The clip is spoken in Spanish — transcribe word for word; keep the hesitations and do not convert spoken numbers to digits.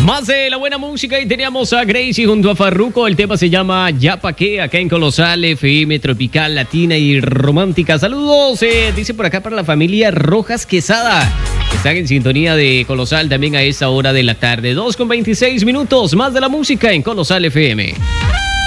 Más de la buena música y teníamos a Gracie junto a Farruko. El tema se llama Ya Pa' Qué, acá en Colosal F M, tropical, latina y romántica. Saludos, eh, dice por acá para la familia Rojas Quesada. Están en sintonía de Colosal también a esta hora de la tarde. dos con veintiséis minutos, más de la música en Colosal F M.